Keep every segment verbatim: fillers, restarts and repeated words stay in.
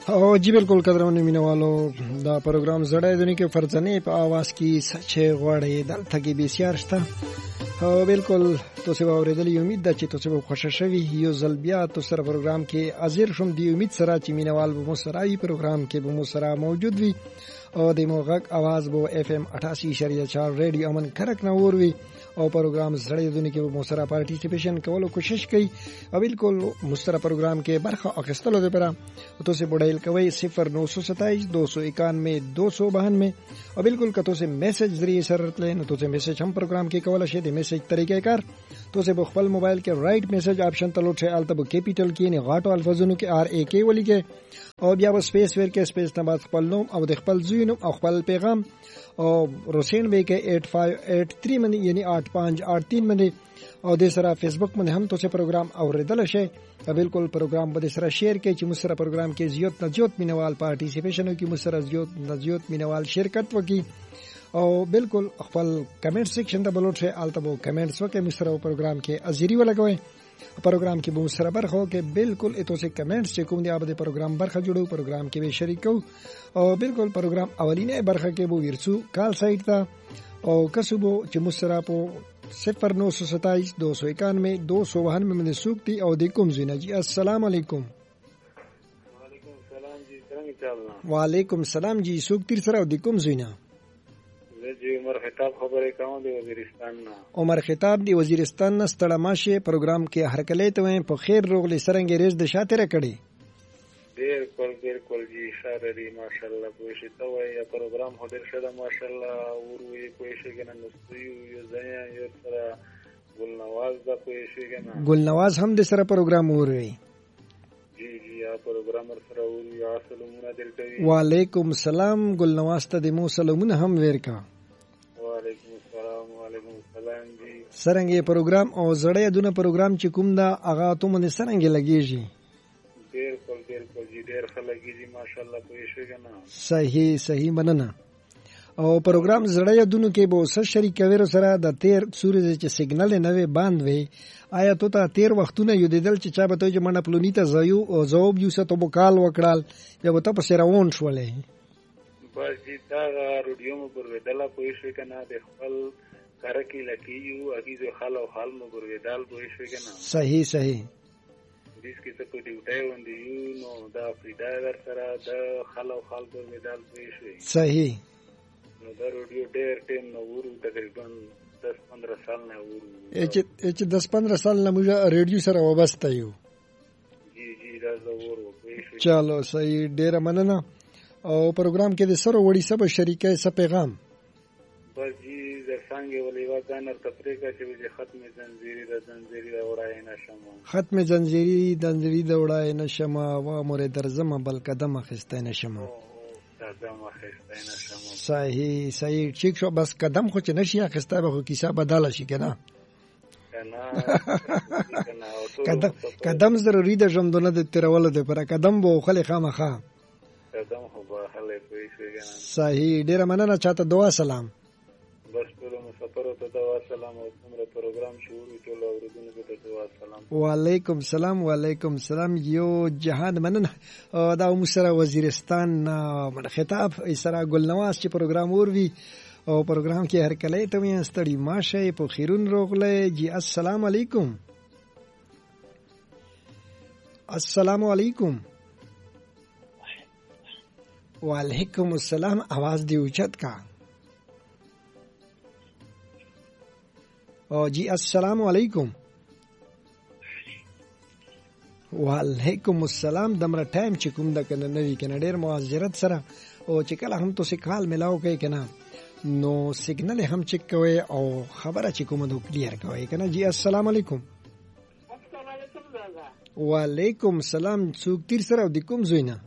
او جی بالکل قدرمن مینوالو دا پروګرام زړه دونی کې فرزنې په आवाज کې سچ غوړې دلته کې بسیار شته او بالکل تاسو به اوریدلی امید ده چې تاسو به خوشاله شوي یو ځل بیا تاسو سره پروګرام کې حاضر شوم دی امید سره چې مینوال به مو سره ای پروګرام کې به مو سره موجود وي او د موغک आवाज بو اف ام اٹھاسی اشاریه چار ریډیو امن کرک نور وي او پروګرام زړه دونی کې به مو سره پارټیسیپیشن کولو کوشش کوي او بالکل مستر پروګرام کې برخه اخیستلو لپاره تاسو بډایل کوي صفر نو سو ستائیس دو سو اکانوے دو سو بانوے او بالکل که تاسو میسج ذریعہ سره تل نو تاسو میسج هم پروګرام کې کولای شئ د میسج طریقې کار تاسو په خپل موبایل کې رائټ میسج آپشن ته لوټه الته په کیپټل کې نه غاټو الفاظونو کې آر ای کې ولي کې او بیا په سپیس ور کې سپیس نه بعد خپل نوم او د خپل ځوی نوم او خپل پیغام او روشن به کې آठ پانچ آठ تین باندې یعنی آठ پانچ آठ تین باندې او د سره فیسبوک باندې هم تاسو پروګرام اوریدل شئ بالکل پروګرام به سره شیر کې چې مو سره پروګرام کې زیات نه زیات مینوال پارټیسیپیشن وکړي مو سره زیات نه زیات مینوال شرکت وکړي او بالکل خپل کمنټ سیکشن ته بلوټ شئ الته به کمنټس وکړئ مو سره پروګرام کې ازيري ولګوي پروګرام کې به سره برخه کې بالکل اتوسه کمنټس چې کوم دی اوبه پروګرام برخه جوړو پروګرام کې به شریکو او بالکل پروګرام اولینه برخه کې به ورسو کال سایت ته او کسبو چې مسرا په صفر نو سو ستائیس دو سو اکانوے دو سو بانوے میں سوکتی او دی کوم زینا جی السلام علیکم. وعلیکم السلام جی څنګه چالنا. وعلیکم السلام جی سوکتی سره او دی کوم زینا. جی عمر خطاب خبرې کوم دی وزیرستان نه. عمر خطاب دی وزیرستان نه ستړه ماشه پروګرام کې هر کله ته په خیر روغلی سرنګ ریز د شاته کړي. ډیر کول ډیر کول جی اشاره دی ماشاءالله کوشش ته وای پروګرام هډر شته ماشاءالله اوروي کوشش کنه نستیو یو ځای یو سره ګل نواز دا کوشش کنه ګل نواز هم د سره پروګرام اوروي. جی جی یا پروګرام سره اوروي السلام علیکم. وعلیکم السلام ګل نواز ته د مو سلامونه هم ورکا. وعلیکم السلام وعلیکم السلام جی سرنګ پروګرام او زړې دونه پروګرام چې کوم دا اغا ته مونږ سرنګ لګیږي. ډیر کول ډیر کول جی ډیر خلګي جی ماشاءالله کوشش کنه. صحیح صحیح مننه. او پروګرام زړې دونو کې به سره شریک ویرو سره د تیر سورج چې سیګنل نه وي باند وي آیا ته ته تیر وختونه یو دیدل چې چا به ته چې منه پلونی ته زایو او جواب یو څه ته بوکال وکړال یا به ته په سراون شولې بس جی دا رادیو مو پر ودلا کوشش کنه د خپل کارکی لکیو اګیز خالو حال مو پر ودال کوشش کنه. صحیح صحیح دیس کې څه په ډیوټي باندې یو نو دا فریډا ور سره د خالو حال پر ودال کوشش. صحیح نو دا رادیو ډېر ټیم نو ورو تقریبا دس پندرہ سال نه ورو چې چې دس پندرہ سال نه موږ ریډیو سره وابسته یو. جی جی دا ورو کوشش. چلو صحیح ډېر مننه. او پروګرام کې د سره وړي سب شریکه سب پیغام بس جی د څنګه ولې وځانر تفریقه چې ختم زنجیری د زنجیری د وړای نشم ختم زنجیری د زنجیری د وړای نشم وا مور درزم بل قدم خسته نشم قدم خسته نشم. صحیح صحیح ٹھیک شو بس قدم خو چې نشي خسته به کیسه بدل شي کنه قدم قدم ضروری ده ژوندونه د تیرولو د پر قدم بو خلې خامخا قدم خو به خلې کوي څنګه. صحیح ډیر مننه چاته دعا سلام. بس ټول مسافر ته دعا سلام او څومره پروګرام شروع ټول اوریدونکو ته دعا سلام. وعلیکم السلام وعلیکم السلام یو جهان مننه. دا مسره وزیرستان من خطاب سره ګل نواز چې پروګرام اوروي او پروګرام کې هر کله ته مې ستړي ماشه په خیرون روغله جی السلام علیکم. السلام علیکم. وعلیکم السلام आवाज دی اوچت کا. او جی السلام علیکم. وعلیکم السلام. دمر ټایم چې کوم د کنه نوی کنه ډیر معذرت سره او چې کله هم تو سکال ملاو کوي کنه نو سیګنل هم چک کوي او خبره چې کوم نو کلیر کوي کنه. جی السلام علیکم. السلام علیکم بابا. وعلیکم السلام. څوک تیر سره د کوم زوینه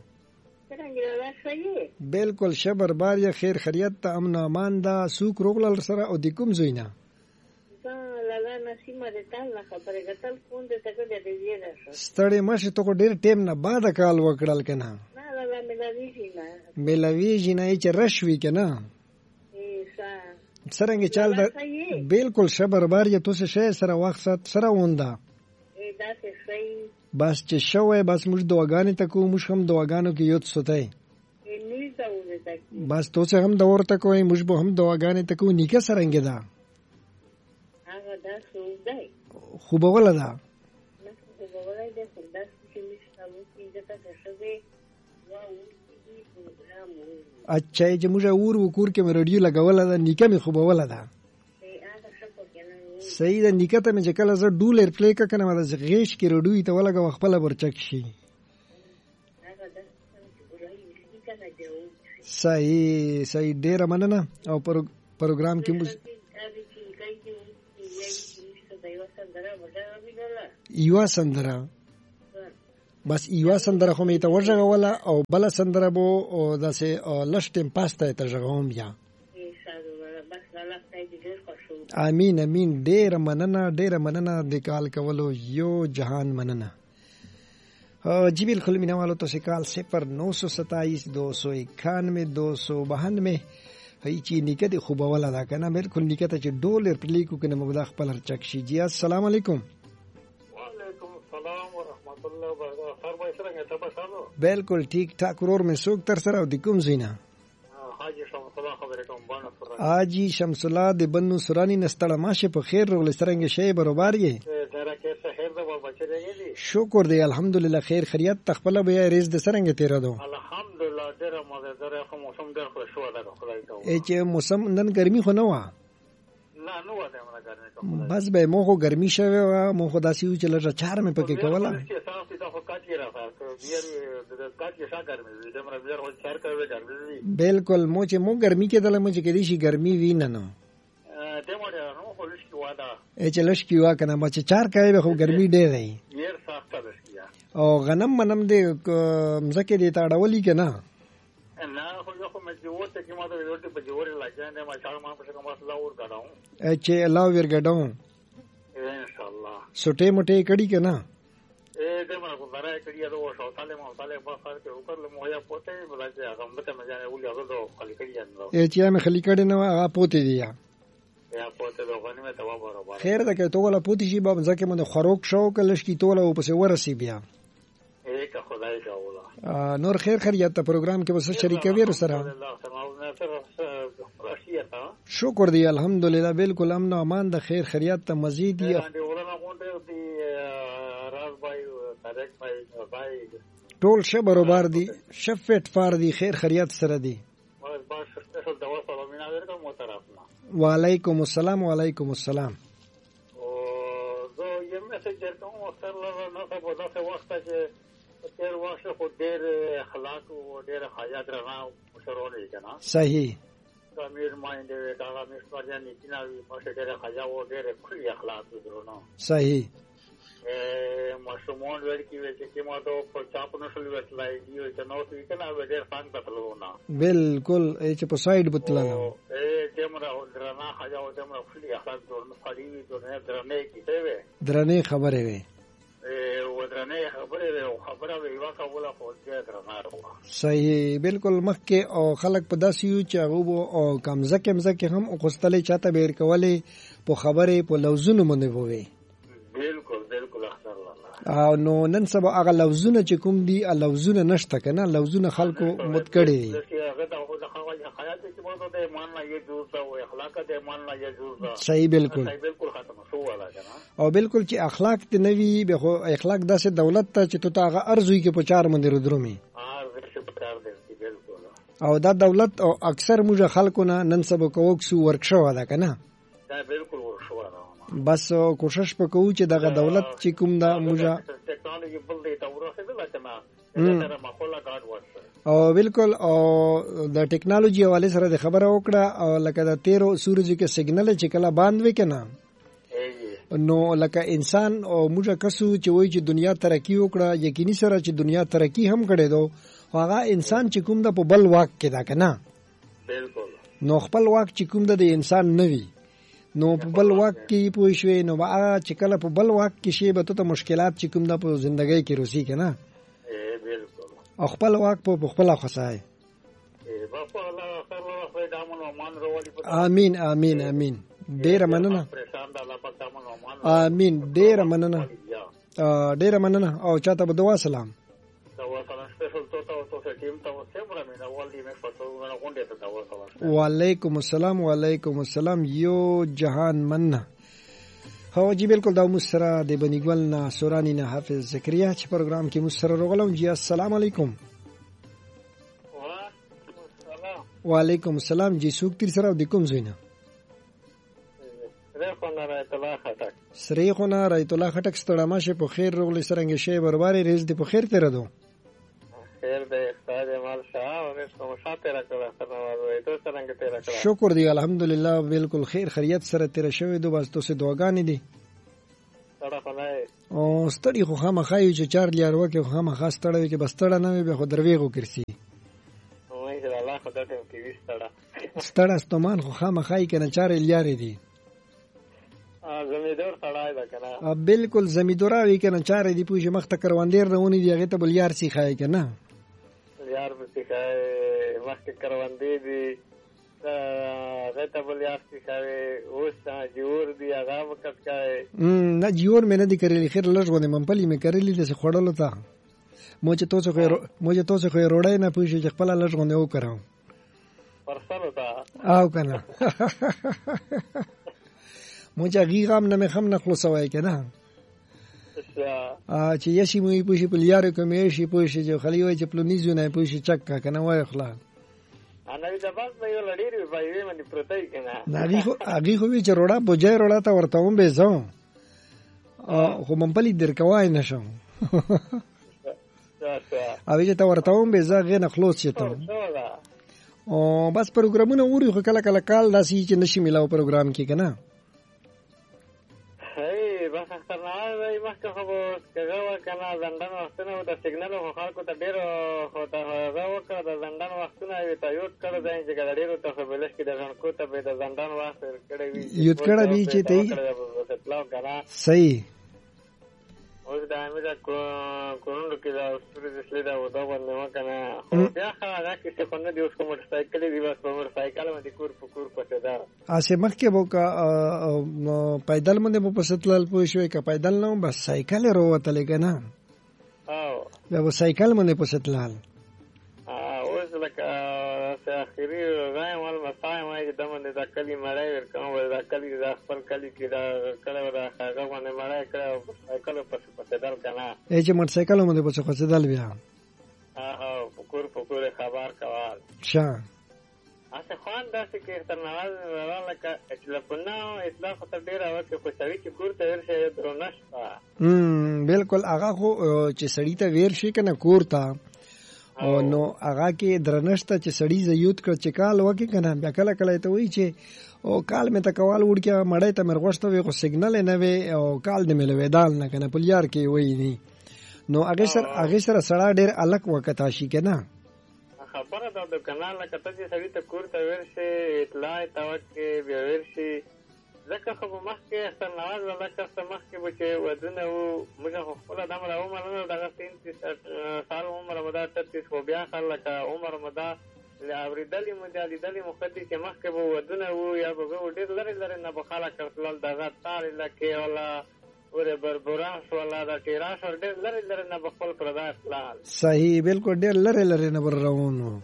بالکل شبر بار یا خیر خیریت ته امن امان دا سوق روغل سره او د کوم زوینه دا لاله نسیمه د تل خبره غتل فون د تکو د دې ده ستړي مشه ته ډیر ټیم نه بعد کال وکړل کنه. نه لاله ملوي جنا ملوي جنا چې رشوي کنه ایسا سرنګ چال دا بالکل شبر بار یا تو څه شی سره وخت سره ونده دا څه صحیح بس چې شوی بس موږ دعاګانې ته کوو، موږ هم دعاګانو کې یود سوتی بس تو څه هم دور ته کوئ، موږ به هم دعاګانې ته کوو. نیکه څرنګه ده؟ خوبوله ده؟ اچھا چې موږ اور وکور کې مې رادیو لګوله ده، نیکه مې خوبوله ده. صحیح ده. نیکه ته مې چې کله زه ډول ایر پلی که کنه مده غیش کې رادیو ته ولګوه خپله برچک شي. صحیح صحیح. ډېره مننه. او پروګرام کې موږ یوه سندره بس یوه سندره خو مې ته وژغوله او بله سندره به داسې لږ ټیم پاس ته یې ته ژغوم بیا. امین امین. ډېره مننه ډېره مننه د کال کولو. یو جهان مننه. जी बिल्कुल मीना वालों तो से काल सिफर नौ सौ सताईस दो सौ इक्यानवे दो सौ बानवे हई ची निकत खूब वाला दा करना बिल्कुल निकत च डॉलर प्ली को कने मबदा खपल चक्षी. जी अस्सलाम वालेकुम. वालेकुम सलाम व रहमतुल्लाह व बरकातहू. सर भाई सरंगे तबसालो बिल्कुल ठीक ठाक रोर में सोक तर सरा दिकुम जीना हाजी शमसुल्लाह खबर कोम बानो सुरानी हाजी शमसुल्लाह दे बन्नु सुरानी नस्तड़ा माशे په خیر رول سرنګ شی برابر یې شکر دی الحمدلله خیر خیریت تخپل بیا ریز د سرنګ تیر دو الحمدلله ډیر مزه دره خو موسم ډیر خوشو ده خدای ته. ای چې موسم نن ګرمي خو نه و؟ نه نو وته موږ ګرمي بس به مو خو ګرمي شوه و مو خو داسې و چې لږه چار مې پکې کوله. बिल्कुल मुझे मो गर्मी के दल मुझे कदी शी गर्मी वी न नो ए चलश की वा कना मचे चार काए बे खो गर्मी डे रही ओ गनम मनम दे मजके दे ताड़वली के ना ना हो जो मैं जो ते की मातो रोटी पे जोरे ला जाने मैं चार मां पे कमा लाउर गडाऊं ए चे अल्लाह वीर गडाऊं इंशाल्लाह छोटे मोटे कड़ी के ना ए दे मन को बरा कड़िया तो सौ साले में साले बाहर के ऊपर ले मोया पोते बोला जे हम बता में जाने उलिया तो खाली कड़िया नो ए चिया में खाली कड़ी ना आ पोते दिया या पोते दो गनी में तवा बराबर خیر ده که توله پوتی شي باب ځکه من خروک شو کلش کی توله او پسې ورسی بیا ایک خدای کا ولا نور خیر خیریت ته پروګرام کې بس شریکوي سره شکر دی الحمدلله بالکل امن او امان د خیر خیریت ته مزید دی ټول شه برابر دي شفت فار دي خیر خیریت سره دي. وعلیکم السلام وعلیکم السلام. او زه یو میسج درته کوم سر له نو په داسې وخت کې تیر وخت خو ډېر اخلاق او ډېر حیا درنه شروع کنا صحیح امیر ماینده دا مې سپاریا نیتینا وی په ډېر حیا او ډېر کلی اخلاق درنه صحیح ماشومان ورکی وی چې ما ته په چاپونو شل وتلای دی چې نو څه کنا ډېر څنګه بتلونه بالکل چې په سایډ بتلنه اے دمره درنه حیا او دمره کلی اخلاق درنه خالي درنه درنه کیته وی درنه خبره وی و درنه خبره وی خبره وی واکه ولا خو دې درنه صحیح بالکل مخکې او خلک په داسیو چې هغه او کمزه کمزه کې هم خوستلې چاته بیر کولې په خبره په لوزونو باندې ووي. بالکل بالکل اختر الله او نو نن سبا هغه لوزونه چې کوم دي لوزونه نشته کنه لوزونه خلکو مت کړي دي صحیح بالکل او بالکل چې اخلاق ته نوی به خو اخلاق داسې دولت ته چې تو هغه ارزوي کې په چار مندر درومي او دا دولت او اکثر موږ خلکو نه نن سبا کوکسو ورکشو ده کنه دا بالکل ورشو بس کوشش وکړو چې دغه دولت چې کوم دا موږ ټیکنالوژي بل دی تا ورسې ده کنه دا ماحول کار ورسې او بالکل او د ټیکنالوژي حواله سره د خبره وکړه او لکه د تیرو سورج کې سیګنل چې کله باندې کنه نو لکه انسان او موږ کسو چې وایي چې دنیا ترقی وکړه یقیني سره چې دنیا ترقی هم کړي دو هغه انسان چې کوم د په بل واک کې دا کنه بالکل نو خپل واک چې کوم د انسان نوي نو په بل واک کې پوه شوې نو هغه چې کله په بل واک کې شی به ته مشکلات چې کوم د په ژوندۍ کې روسي کنه بالکل او خپل واک په خپل خصای امين امين امين ډیر مننه امين ډیر مننه ډیره مننه او چاته به دعا سلام. وعلیکم السلام وعلیکم السلام یو جهان مننه. هو جی بالکل دا مسره د بنیګل نه سورانی نه حافظ زکریا چې پروګرام کې مسره روغلم. جی السلام علیکم. وعلیکم السلام. جی سوک تیر سره د کوم زوینه؟ سری خونه رایت الله خټک ستړه ماشه په خیر روغلی سرنګ شی برباري ریز دی په خیر تیر دو. خیر دی استاد مال شاه او کوم شاته راکړه سره ته څنګه تیر راکړه؟ شکر دی الحمدلله بالکل خیر خیریت سره تیر شوی دو. بس تو سه دعاګانې دي. ستړه خلای او ستړي خو خامخا یو چې چار لیار وکي خو خامخا ستړی وي کې بس ستړه نه وي به خو درویغو کرسي. وای چې الله خدای ته کې وستړه ستړه ستومان خو خامخا یې کنه چار لیارې دي. زمیدور سړای دا کنه بالکل زمیدورا وی کنه چارې دی پوجي مخ ته کروندیر رونی دی هغه ته بل یار سی خای کنه یار به سی خای مخ ته کروندې دی هغه ته بل یار سی خای اوس جوړ دی هغه وخت کای نه جوړ مې نه دی کړلی خیر لږونه منپلی مې کړلی د خړلو ته موجه توڅه خو موجه توڅه خو روړای نه پوجي خپل لږونه وکړم پرسلو تا او کنه موجه غیغام نه مخم نه خلاصوي کنه ا چې یشي مې پوښي په لیارو کې مې شي پوښي چې خلی وای چې پلونیزو نه پوښي چک کنه وای خلا انا دې باز به یو لړی وای باندې پروتای کنه ناګي خو اګي خو چې روړه بوجای روړه تا ورته هم به زو ا خو ممپلی درکوای نشم او چې تا ورته هم به زغه نه خلاص شته او بس پروګرامونه وری خو کله کله کال داسي چې نشي ملاو پروګرام کې کنه بس اخترناوی وی مخکې خو به کږه وکنه زندان وختونه و د سیګنل خو خلکو ته ډېرو خو ته هغه وکړه د زندان وختونه یې ته یوت کړی دی چې که د ډېرو ته خو بلش کې د ژڼکو ته به د زندان وخت کړی وي یوت کړی وي چې ته صحیح اوس د امیر کورونو کې دا ستوري دسلې دا ودا باندې وکنه خو بیا هغه کیسې خو نه دي اوس کوم موټرسایکل دی بس په موټرسایکل باندې کور په کور پسې دا اسه مخکې به کا پیدل باندې په پستلل پوه شوې کا پیدل نه بس سایکل وروتلې کنه او دا به سایکل باندې پستلل اوس لکه اخري راي مال مسای ما چې دمن دا کلی مړای ورکوم دا کلی دا خپل کلی کې دا کله دا هغه باندې مړای کړو سایکل په پسدل کنه ای چې موټر سایکل باندې په پسدل بیا اه پکور پکور خبر کوال شا اسه خوان داسې کې تر نواز ولکه اطلاقنا اطلاق ته ډیر او کې خو سړی چې کور ته ورشه درنشتا ام بالکل هغه خو چې سړی ته ور شي کنه کور ته او نو هغه کې درنشته چې سړی زیوت کړ چې کال وکي کنه بیا کله کله ته وی چې او کال مې تکوال وړکه مړې ته مرغوشته وي خو سیګنل نه وي او کال دې ملوي دال نه کنه پلیار کې وی ني نو هغه سره هغه سره سړی ډیر الک وکتا شي کنه خبره دا د کنال لکه ته چې سړی ته کور ته ورشي اطلاع توکې بیا ورشي ځکه خو مخکې اختر نواز ولکه څه مخکې به چې ودونه وو موږ خو خپله دمره عمر نه دغه تینتیس سال عمر مو دا تتیس خو بیا خلکه عمر مو دا اورېدلي مو دا لیدلي مو ښه دي چې مخکې به ودونه وو یا به به ډېر لرې لرې نه به خلک راتلل دغه تارې لکې والا ورې بربراش والا دا ټیراش ډېر لرې لرې نه به خپل پردا تلل صحیح بالکل ډېر لرې لرې نه به روان وو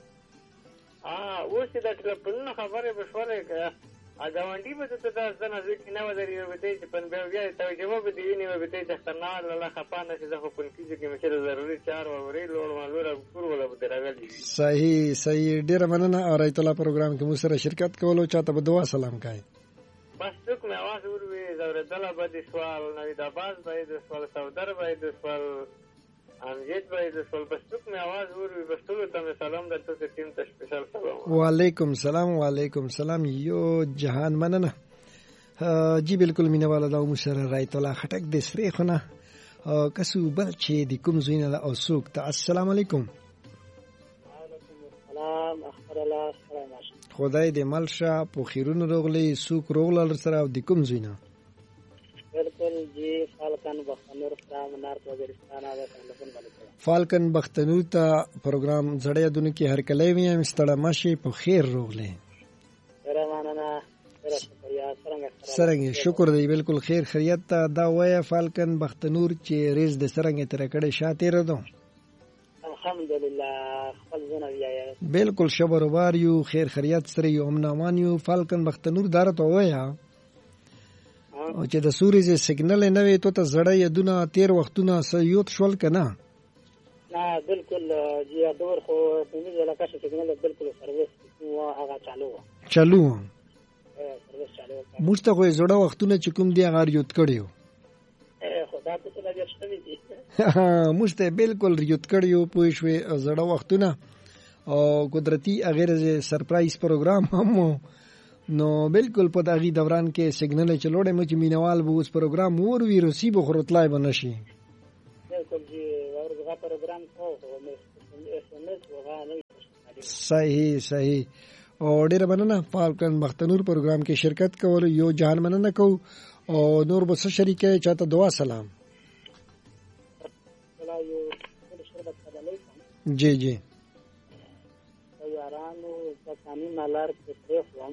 اوس چې د ټلیفونونو خبرې به شولې اګاونډي به ته دا ځنه ځکه نه ودرې به ته چې پن بیا بیا ته جواب دی ویني به ته چې خطرناک الله خپانه چې زه خو پن کیږي چې مشه ضروري چار ورې لوړ مالور کور ولا به راغلی صحیح صحیح ډیر مننه او رایت الله پروګرام کې مو سره شرکت کولو چاته به دعا سلام کوي بس څوک مې आवाज وروي زوره دله به سوال نوې د باز به د سوال سودر به د سوال امجد به د سوال بس څوک مې आवाज وروي بس ټول ته سلام درته ته ټیم ته سپیشل سلام وعلیکم سلام وعلیکم سلام یو جهان مننه جی بالکل مینه والا دا مشر رایت الله خټک د سری خونه کسو بل چې د کوم زینه او سوق ته السلام علیکم وعلیکم السلام اخبار الله سلام خدای دې ملشه په خیرونو روغلی سوق روغل سره او د کوم زینه بالکل جی فالکن بختنور فرام نارت وزیرستان او تلیفون باندې فالکن بختنور ته پروګرام زړې دونه کې هر کله ویم ستړه ماشي په خیر روغله رمانه سره شکریا څنګه سرنګ شکر دی بالکل خیر خیریت ته دا وای فالکن بختنور چې ریز د سرنګ تر کړه شاته ردو الحمدلله خپل زنه ویاي بالکل شبر وار یو خیر خیریت سره یو امنامان یو فالکن بختنور دار ته وایا او چې د سوري ز سیګنل نه وي ته ته زړه یدونه تیر وختونه سيوت شول کنه نه بالکل جی دور خو په دې علاقه کې سیګنل بالکل سرویس او هغه چالو چالو سرویس چالو مستغه زړه وختونه چې کوم دی هغه یوت کړیو خدا ته څه لګی شته دي مشته بالکل یوت کړیو پوه شوې زړه وختونه او قدرتی اغیر سرپرایز پروګرام هم نو بالکل په دغه دوران کې سیګنل چلوړې مې چې مینوال به اوس پروګرام ور وی رسی به خرطلای بنشي بالکل جی ورغه پروګرام کو اس ام اس وغه نه صحیح صحیح او ډیر مننه فالکن بختنور پروګرام کې شرکت کول یو جهان مننه کو او نور بس شریکه چاته دعا سلام جی جی یارانو ځکاني مالار کې پرېخوم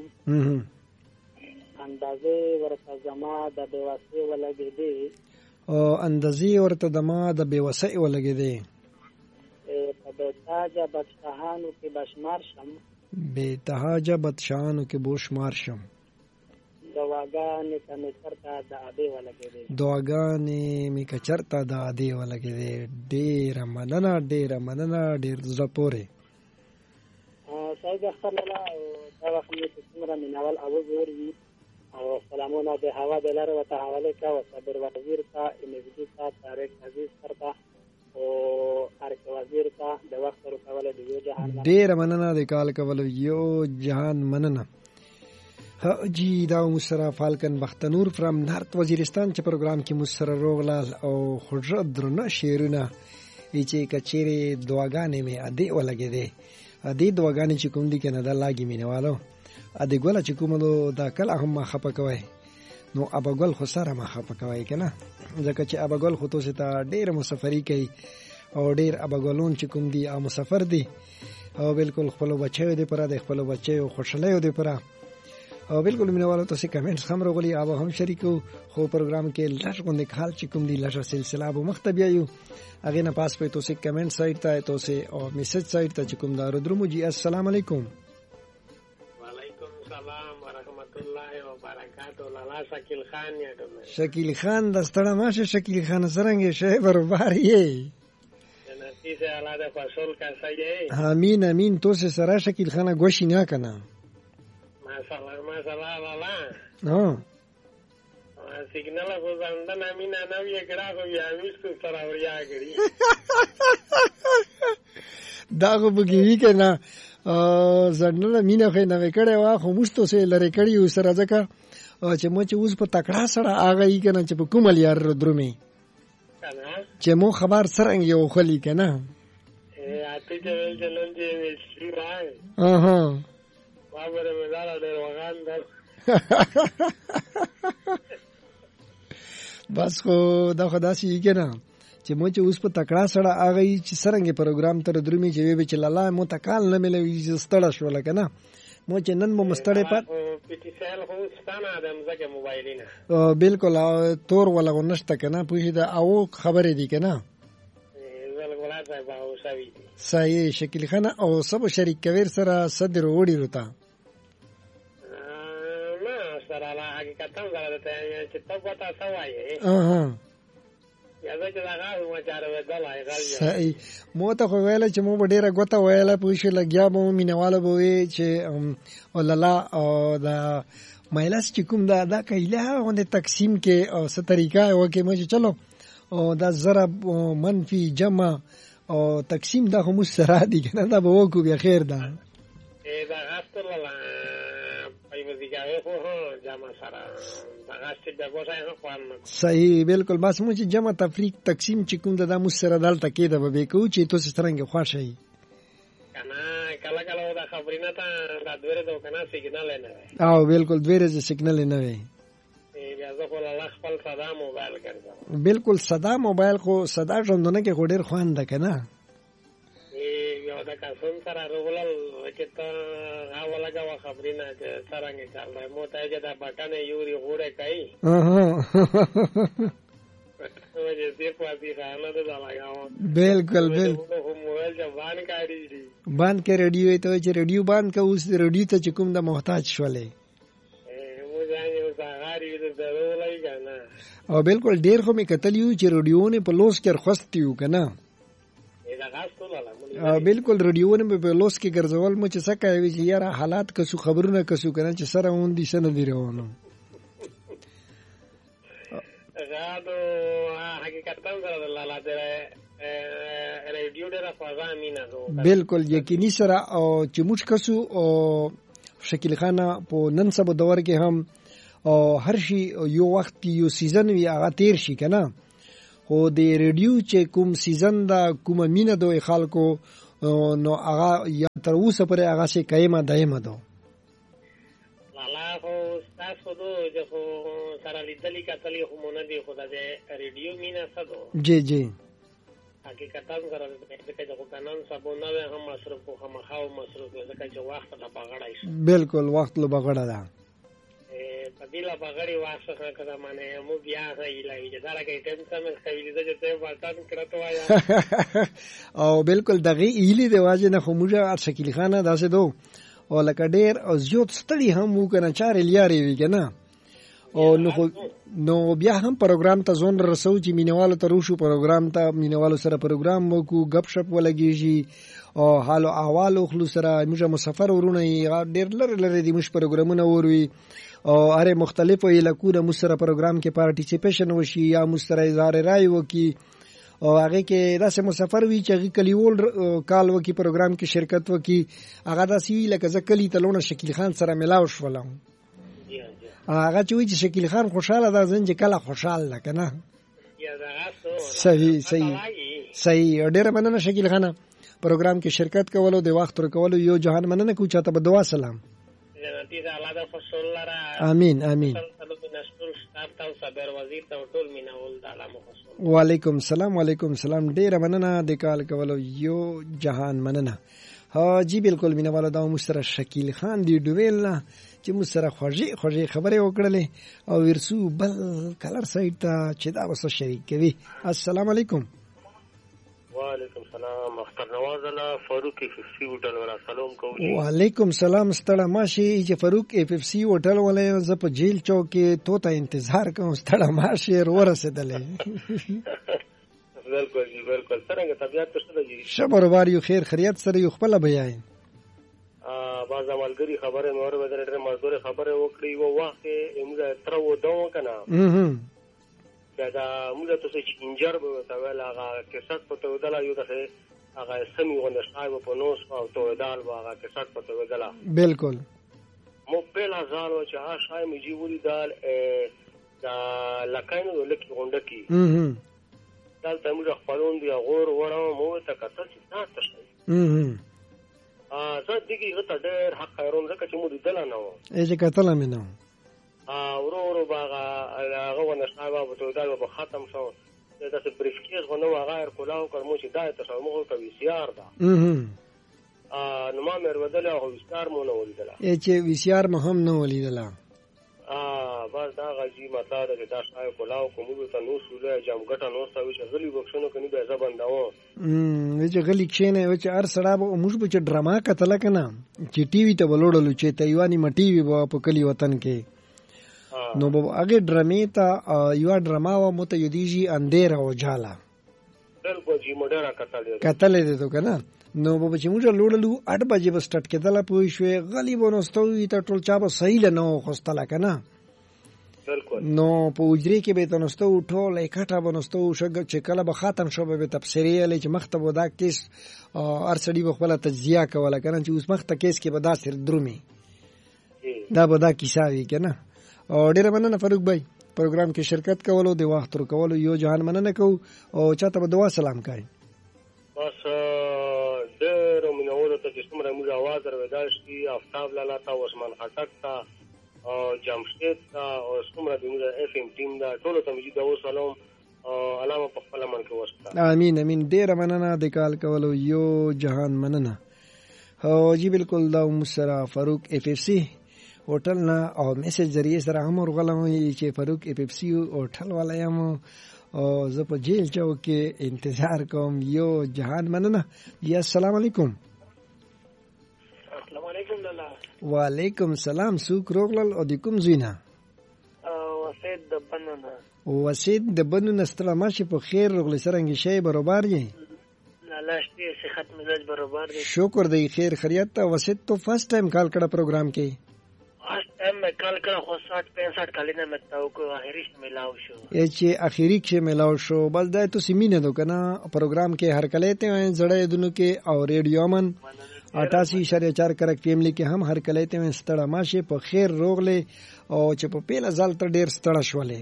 اندازې ورته زما د بېوسۍ ولګېدې او اندازې ورته دما د بېوسۍ ولګېدې په بېتاجه بدشاهانو کې بشمار شم بېتهاجه بدشاهانو کې بوشمار شم دواګانې که مې چرته د ادې ولګېدې دواګانې مې که چرته د ادې ولګېدې ډېره مننه ډېره مننه ډېر زړه پورې سعید اختر لاله دا وخت مې چې څومره مینوال اواز وروي او سلامونه د هوا د لارې ورته حواله کړه او صبر وزیر ته انجدي ته طارق عزیز سر ته او ارک وزیر ته د وخت ورکوله د یو جهان ډېره مننه د کال کولو یو جهان مننه جی دا مسره فالکن بختنور فرام نارت وزیرستان چې پروګرام کې مسره روغلال او خجر درنه شیرونه چې کچېره دواګانې مې ادي ولګېدې ادي دواګانې چې کوم دي کنه دا لاګي مینوالو ادي ګول چې کوم دا کله هم ما خپه کوي نو ابګل خو سره ما خپه کوي کنه ځکه چې ابګل خو توسه ته ډېر مسافری کوي او ډېر ابګلون چې کوم دي ا مسافر دي او بالکل خپل بچو دي پر د خپل بچو خوشاله دي پر او بالکل مینوالو تاسو کمنټس هم راغلي او هم شریکو خو پروګرام کې لږ غونډه حال چې کوم دی لږه سلسله به مختبیا یو اگه نه پاس په تاسو کمنټ سایت ته تاسو او میسج سایت ته چې کوم دارو درمو جی السلام علیکم وعلیکم السلام ورحمت الله وبرکاته لالا شکیل خان یا شکیل خان دستړه ماشه شکیل خان سرنګ شه برابر یې جنتی سے اعلی فصل کا صحیح امین امین تاسو سره شکیل خان غوښی نه کنه ماشاءالله ماشاءالله لالا ها سیګنل خو ځان نه مینا نو یې کړه خو بیا وښتو سره وریا کړی دا خو بګی کنه ځنه مینا خو نه کړه وا خو مستو سه لری کړی سره ځکه چې مو چې اوس په تکړه سره هغه یې کنه چې په کومل یار درومي کنه چې مو خبر سره یو خلی کنه ا اته چې چلن دې وشي راي اها بابره مزار ډېر وغان در بس خو دا خدا سي کنه چې مو چې اوس په تکړه سره هغه چې سرنګ پروګرام تر درومي چې وی چې لاله مو تکال نه ملوي ستړه شو لکه نه مو چې نن مو مستړې پات پی ټی سیل خو ستانه د مزګه موبایلینه بالکل تور ولا ونشته کنه پوښي دا او خبرې دي کنه زل ګلات صاحب او سوي صحیح شکیل خان او سب شریک کویر سره صدر وړي رتا سره لا حقیقت هم زړه ته چې تاسو ته سوایې اها یا دا چې هغه مو چاره ودلای غل صحیح مو ته خو ویل چې مو ډیره غوته ویل پوښي لګیا مو مینواله بوي چې وللا او دا مایلاس چې کوم دا دا کایله غونډه تقسیم کې او څه طریقه وکي مو چې چلو او دا ضرب منفي جمع او تقسیم دا هم سره دي کنه دا به وکو بیا خیر ده ای دا اصل لا پای مزګاوي خو جمع سره دا غاستې د ګوښه خو صحیح بالکل بس مو چې جمع تفریق تقسیم چې کوم دا مو سره دلته کې دا به کو چې تاسو سترنګ خوښی کنه کله کله دا خبرینه ته دا دوره د کنه سیګنال نه او بالکل دوره ز سیګنال نه وي زه خو له خپل صدا موبایل ګرځم بالکل صدا موبایل خو صدا ژوندونه کې ډېر خوان ده کنه ای نو دا کسون سره رولل چې ته هغه لګه خبرې نه چې څنګه چل مو ته چې دا بټن یوري غوړه کوي بالکل بالکل باندې کې ریډیو ته چې ریډیو باندې که اوس ریډیو ته چې کوم د محتاج شولې او بالکل ډیر خو مې کتل یو چې ریډیو نه په لوس کې رخصت یو کنه او بالکل ریډیو نه په لوس کې ګرځول مو چې څه کوي چې یاره حالات کسو خبرونه کسو کنه چې سره اون دي سن دی روانو غادو حقیقتا الله دې ریډیو ډېر فضا مینا دو بالکل یقیني سره او چې موږ کسو او شکیل خانه په نن سبا دور کې هم او هر شي یو وخت یو سیزن وی هغه تیر شي کنه خو د ریډیو چې کوم سیزن دا کوم مینا دوی خلکو نو هغه یا تر اوسه پرې هغه شي قائمه دایمه دو الله خو تاسو دو چې خو سره لیدلی کتلی خو مونږ دی خو دا ریډیو مینا سدو جی جی حقیقتا سره د کې د قانون سبونه هم مصرف خو مخاو مصرف ځکه چې وخت لا بغړای شي بالکل وخت لا بغړا ده په دې لا بغړی واسه کړه معنی مو بیا غیلای چې دا لکه ټیم سم خوي دې چې ورتان کړته وایا او بالکل دغه ایلی دی واجه نه خو موږ شکیل خانه داسې دو او لکه ډیر او زیات ستړي هم وکنه چارې لیارې وی کنه او نو نو بیا هم پروګرام ته ځون رسو چې مینوالو ته روشو پروګرام ته مینوالو سره پروګرام وکړو غپ شپ ولګیږي او حالو احوالو خلو سره موږ مسافر ورونه ډیر لره لره دي موږ پروګرامونه وروي او هر مختلفو علاقو د مستر پروګرام کې پارټیسیپیشن وشي یا مستر اظهار رائے وکي او هغه کې داسې مسافر وی چې کلیول کال وکي پروګرام کې شرکت وکي هغه داسې لکه ځکلی تلونه شکیل خان سره ملاو شولم هغه چې وی چې شکیل خان خوشاله ده زنج کله خوشاله ده کنه صحیح صحیح صحیح ډېر مننه شکیل خان پروګرام کې شرکت کولو د وخت ور کولو یو جهان مننه کو چاته په دعا سلام امين امين وعلیکم السلام وعلیکم السلام ډیر مننه د کال کولو یو جهان مننه ها جی بالکل مینه والا دا مستر شکیل خان دی ډویل نه چې مستر خوږی خوږی خبره وکړلې او ورسو بل کلر سایت ته چې دا وسه شریک کوي السلام علیکم وعلیکم السلام اختر نواز الله فاروق اف اف سی هوټل ولا سلام کوم وعلیکم السلام ستړه ماشي چې فاروق اف اف سی هوټل ولې ز په جیل چوک کې تو ته انتظار کوم ستړه ماشي ور رسیدلې بالکل جی بالکل څنګه طبيعت څه دی شبر واریو خیر خیریت سره یو خپل بیاي ا باز عملګری خبره مور بدر ډېر مزدور خبره وکړي وو وخت موږ تر و دوه کنه دا موږ ته چې انجر به وتاول هغه کیسټ پته ودلا یو دغه هغه سمي غونډه په نوس او تو دال هغه کیسټ پته ودلا بالکل مو په لازال او چې ها شای مې جوړی دال دا لکاینو لکه غونډه کی اه دال ته موږ خپلون دی غور وړو مو ته کتل چې تاسو شي اه ا زه دغه ته ډېر حق خیرون زکه چې مو دل نه و ای چې کتل مې نه ا ورو ورو باغه هغه ونښاوه په تو دا به ختم شو دا څه بریفکیز غو نو غیر کولاو کوم چې دا ته مو کوي سیار دا ا نو ما مې ورودل او وستار مو نو ولیدل ای چې وسیار مهم نه ولیدل ا بس دا غجی متا دا دا شای کولاو کوم ته نو سوله جام ګټه نو ستو چې غلی بخښنو کني به زبان داو ام چې غلی کښینه و چې ار سړا به موږ به چې ډراما کتل کنه چې ټي وي ته ولوړل چې تایوانی مټي وي په کلی وطن کې نو به هغه ډرامې ته یو ډراما و مت یدیږي اندیر او جالا بالکل جی مډرا کتل کتل دې ته کنه نو به چې موږ لوړلو اټ بجې به سٹارټ کېدل پوي شوې غلی بونستوي ته ټول چا به صحیح نه خوستله کنه بالکل نو په وجري کې به تنستو ټول اکټه بونستو شګ چې کله به ختم شو به تفسیری لې چې مخته ودا کیس ارسړي به خپل تجزیه کوله کنه چې اوس مخته کیس کې به دا سر درومي دا به دا کیسه وی کنه او ډیر مننه فاروق بھائی پروګرام کې شرکت کولو د وخت تر کولو یو جهان مننه کو او چاته به دعا سلام کوي بس ډیر منور ته چې څومره موږ आवाज وروداشتي افتاب لاله تا عثمان خټک تا او جمشید تا او څومره د موږ اف ام ټیم دا ټول ته موږ د سلام او علامه په خپل من کې وسته. امين امين. ډیر مننه د کال کولو یو جهان مننه. او جی بالکل دا مسرا فاروق اف اف سی هوټل نه او میسج ذریعہ سره هم ورغلم چې فاروق اف اف سی هوټل والا یم او زه په جیل چوک کې انتظار کوم. یو جهان مننه. یا السلام علیکم. السلام علیکم لالا. وعلیکم السلام. سوک روغلل او د کوم زینا؟ وسید د بنونه. وسید د بنونه. ستړه ماشي په خیر روغلی سرنګ شی برابر یې؟ لالا شته صحت مزاج برابر دی. شکر دی. خیر خیریت ته. وسید تو فرست ټایم کال کړه پروګرام کې؟ فرست ټایم مې کال کړه خو ساठ پینسٹھ کلینه مې تاو کو اخیری کې ملاو شو. ای چې اخیری کې ملاو شو بس دا ته سیمینه دو کنه پروګرام کې هر کله ته زړې دونو کې او ریډیو من اٹھاسی اشاریه چار کرک فیملی کې هم هر کله ته ستړه ماشه په خیر روغله او چې په پیله ځل ته ډیر ستړه شولې.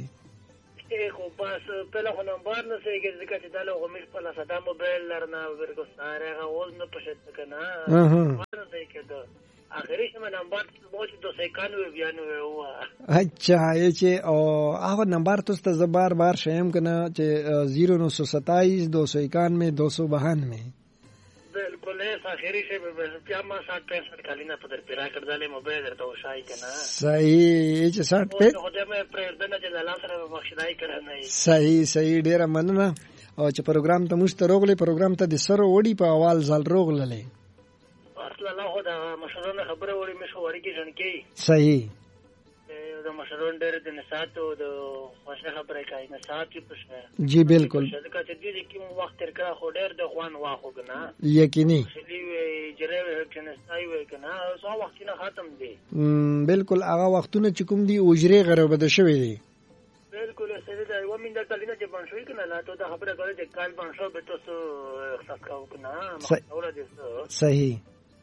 خو بس پهله خو نمبر نه سېږي ځکه چې دا له غمیش په لاس دا موبایل لرنه ورګو ساره غوز نه پښت کنه ها نه دی کېده اخري شمه نمبر مو چې دو سو اکانوے بیانوے هوا. اچھا یہ چې او هغه نمبر تاسو ته بار بار شیم کنه چې زیرو نو سو ستائیس دو سو اکانوے دو سو بہانوے. بالکل ایسا اخیری سے بیا ما ساٹھ پینسٹھ کالینا پدر پیرا کردالے موبایل درته وشای کنه. صحیح. چې ساٹھ په خو دې مې پرېږدنه چې الله سره بخښنای کړنه. صحیح صحیح. ډیره مننه. او چې پروګرام ته مشته روغلی پروګرام ته د سره وړي په اول ځل روغللې. اصل الله خو دا مشرانو خبره وړي مې شو ورګي ځنکې. صحیح. د مشرانو ډېر د نساتو د خوښه خبره کوي نسات په څه. جی بالکل. ځکه چې دې کې وخت تر کړه خو ډېر د خوان واخو کنه. یقیني. شلی وی جره وی کنه سای وی کنه سو وخت نه ختم دي. بالکل هغه وختونه چې کوم دي اوجره غربه ده شوی دي. بالکل سره دا و من د کلینه چې بن شوی کنه لا ته دا خبره کوي چې کال بن شو به تاسو احساس کاو کنه مخاوره دي. صحیح.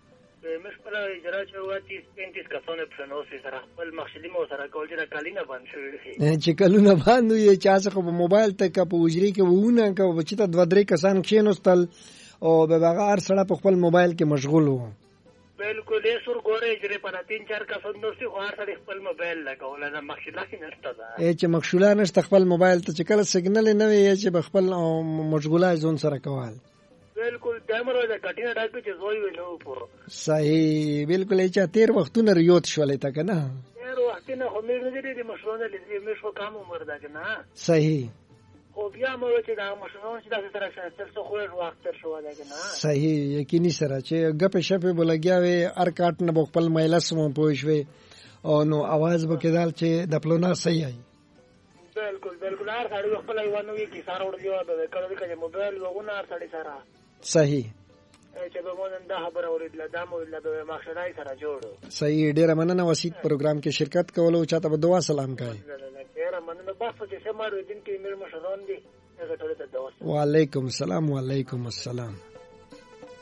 مش پر اجرا چې و تیس پینتیس کسانه پرنوسي سره خپل مخشلي مو سره کول چې کلینه بن شوی. چې کلونه باندې یې چا څخه په موبایل ته کا په اوجره کې وونه کا چې ته دوه درې کسان کښینوستل او به هغه هر سره په خپل موبایل کې مشغول وو. بالکل یې سر ګوره اجره پر تین چار کسان نو سي هر سره خپل موبایل لګول نه مخشله کې نشته دا. ای چې مخشوله نشته خپل موبایل ته چې کله سیګنل نه وي چې بخپل مشغوله ځون سره کول. بالکل دمرو د کټینه ډاکټر چې زوی ونه پور. صحیح. بالکل چې تیر وختونه ریوت شولې تا کنه. تیر وختونه خو مې نه دي د مشرونه لږه مې شو کم عمر دا کنه. صحیح. خو بیا مو چې دا مشرونه چې دا سره سره څه خو وخت تر شو دا کنه. صحیح. یقیني سره چې غپ شپه بلګیاوي ار کاټ نه خپل مایلس مو پوښوي او نو आवाज وکړل چې د پلونا صحیح آی. بالکل بالکل هر سړی خپل ایوانو کې کی سره وړي دا کړه چې موبایل وغونه هر سړی سره. صحیح. چې به مونږ دا خبره اوریدله دا مو له به مخشنای سره جوړو. صحیح. ډیره مننه وسید پروګرام کې شرکت کولو چاته به دعا سلام کوي. ډیره مننه. بس چې سمارو دین کې مې مشران دي هغه ټول ته دعا. وعلیکم السلام. وعلیکم السلام.